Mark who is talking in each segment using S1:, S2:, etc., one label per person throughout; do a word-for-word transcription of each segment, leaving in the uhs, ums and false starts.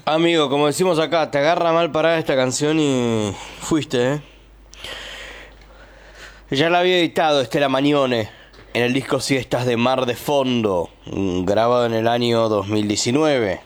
S1: Amigo, como decimos acá, te agarra mal parada esta canción y fuiste, ¿eh? Ya la había editado Estela Magnone en el disco Siestas de Mar de Fondo, grabado en el año dos mil diecinueve.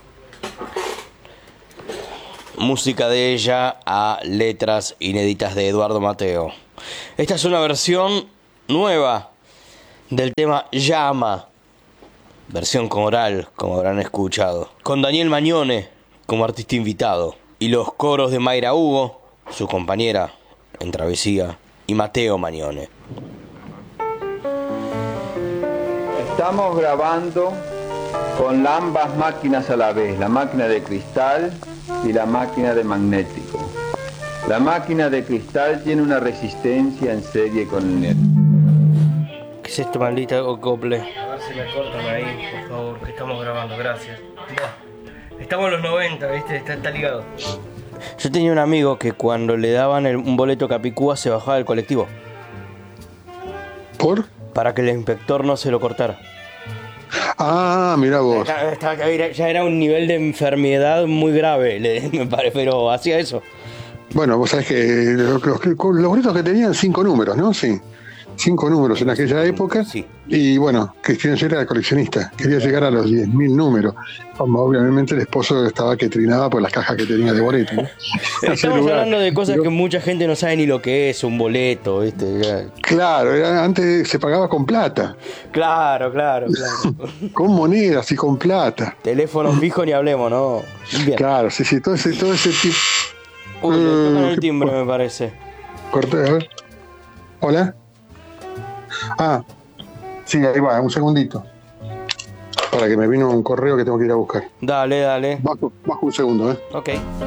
S1: Música de ella a letras inéditas de Eduardo Mateo. Esta es una versión nueva del tema Llama, versión coral, como habrán escuchado, con Daniel Magnone como artista invitado y los coros de Mayra Hugo, su compañera en Travesía, y Mateo Magnone.
S2: Estamos grabando con ambas máquinas a la vez, la máquina de cristal y la máquina de magnético. La máquina de cristal tiene una resistencia en serie con el net.
S1: ¿Qué es esto, maldita acople? A ver si me cortan ahí, por favor, que estamos grabando, gracias. Estamos en los noventa, ¿viste? Está, está ligado. Yo tenía un amigo que cuando le daban el, un boleto Capicúa se bajaba del colectivo.
S3: ¿Por?
S1: Para que el inspector no se lo cortara.
S3: Ah, mira vos.
S1: Estaba, estaba, ya era un nivel de enfermedad muy grave, le, me parece, pero hacía eso.
S3: Bueno, vos sabés que los, los, los boletos que tenían cinco números, ¿no? Sí. Cinco números en aquella época.
S1: Sí.
S3: Y bueno, Cristian era coleccionista. Quería llegar a los diez mil números. Como obviamente el esposo estaba que trinaba por las cajas que tenía de boleto, ¿no?
S1: Estamos lugar, hablando de cosas pero... que mucha gente no sabe ni lo que es un boleto, ¿viste? Ya.
S3: Claro, era, antes se pagaba con plata.
S1: Claro, claro, claro.
S3: Con monedas y con plata.
S1: Teléfono fijo ni hablemos, ¿no?
S3: Bien. Claro, sí, sí, todo ese, todo ese tipo.
S1: Uy, uh, tocan el timbre, me parece.
S3: Corté, a ver. Hola. Ah, sí, ahí va, un segundito. Para que me vino un correo que tengo que ir a buscar.
S1: Dale, dale.
S3: Bajo, bajo un segundo, ¿eh?
S1: Ok.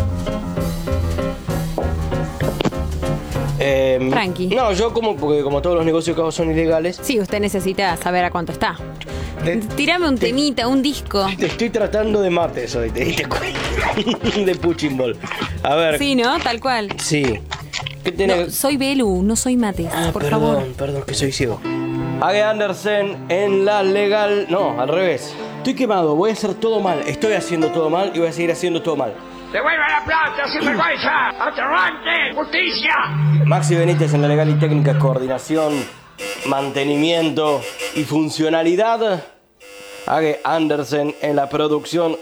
S1: Eh,
S4: Tranqui.
S1: No, yo como, porque como todos los negocios que hago son ilegales.
S4: Sí, usted necesita saber a cuánto está. Te, Tirame un te, temita, un disco.
S1: Te estoy tratando de mates hoy, te diste cuenta. De Punching Ball. A ver.
S4: Sí, ¿no? Tal cual.
S1: Sí. ¿Qué tenés?
S4: No, soy Belu, no soy Mates,
S1: ah,
S4: por
S1: perdón,
S4: favor.
S1: Perdón, perdón, que soy ciego. Age Andersen en la legal... No, al revés. Estoy quemado, voy a hacer todo mal. Estoy haciendo todo mal y voy a seguir haciendo todo mal.
S5: ¡Devuelva la plata, sin vergüenza! ¡Aterrante! ¡Justicia!
S1: Maxi Benítez en la legal y técnica, coordinación, mantenimiento y funcionalidad. Age Andersen en la producción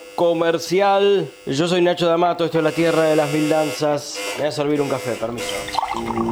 S1: comercial. Yo soy Nacho D'Amato, esto es La Tierra de las Mil Danzas. Me voy a servir un café, permiso.